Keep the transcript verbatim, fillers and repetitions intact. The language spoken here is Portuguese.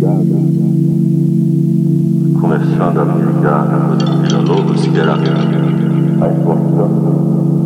começando a me ligar na Vila Lobos, que era a importância